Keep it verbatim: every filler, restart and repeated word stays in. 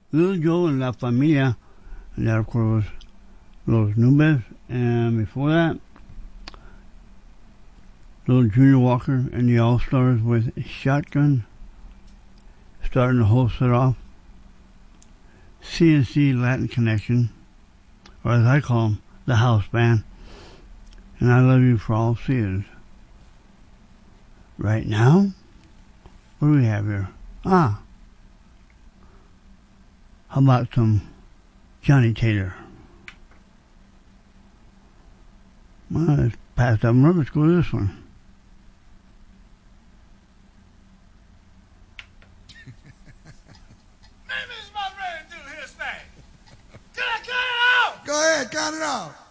Little Joe and La Familia, and that of course was Los Nubes, and before that, Little Junior Walker and the All Stars with Shotgun, starting the whole set off. C N C Latin Connection, or as I call them, the House Band, and I Love You for All Seasons. Right now, what do we have here? Ah, how about some Johnny Taylor? Well, it's past that one. Let's go to this one. Maybe it's about ready to do his thing. Can I cut it out? Go ahead, count it out.